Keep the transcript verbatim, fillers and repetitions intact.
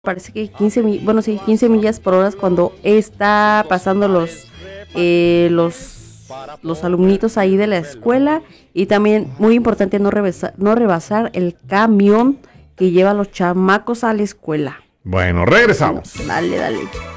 parece que quince, bueno, sí, quince millas por hora cuando está pasando los, eh, los, los alumnitos ahí de la escuela. Y también, muy importante, no rebasar, no rebasar el camión que lleva a los chamacos a la escuela. Bueno, regresamos. Dale, dale.